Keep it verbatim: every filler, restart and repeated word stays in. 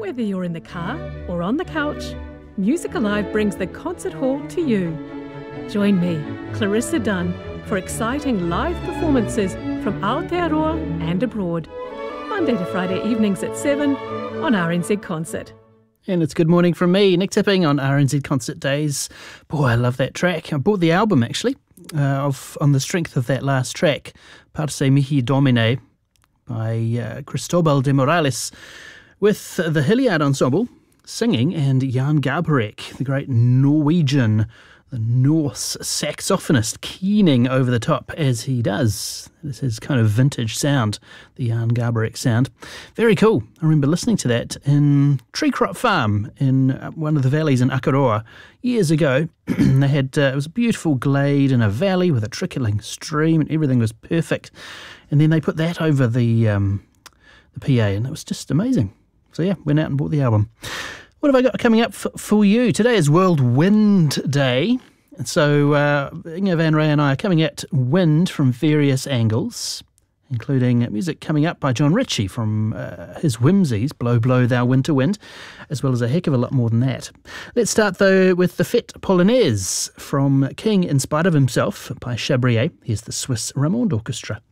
Whether you're in the car or on the couch, Music Alive brings the concert hall to you. Join me, Clarissa Dunn, for exciting live performances from Aotearoa and abroad. Monday to Friday evenings at seven on R N Z Concert. And it's good morning from me, Nick Tipping on R N Z Concert Days. Boy, I love that track. I bought the album, actually, uh, of on the strength of that last track, Parce Mihi Domine, by uh, Cristobal de Morales, with the Hilliard Ensemble singing, and Jan Garbarek, the great Norwegian, the Norse saxophonist, keening over the top as he does. This is kind of vintage sound, the Jan Garbarek sound. Very cool. I remember listening to that in Tree Crop Farm in one of the valleys in Akaroa years ago. They had uh, it was a beautiful glade in a valley with a trickling stream, and everything was perfect. And then they put that over the um, the P A, and it was just amazing. So yeah, went out and bought the album. What have I got coming up for, for you? Today is World Wind Day. And so uh, Inga Van Ray and I are coming at wind from various angles, including music coming up by John Ritchie from uh, his Whimsies, Blow, Blow, Thou Winter Wind, as well as a heck of a lot more than that. Let's start, though, with the Fête Polonaise from King in Spite of Himself by Chabrier. Here's the Swiss Ramond Orchestra.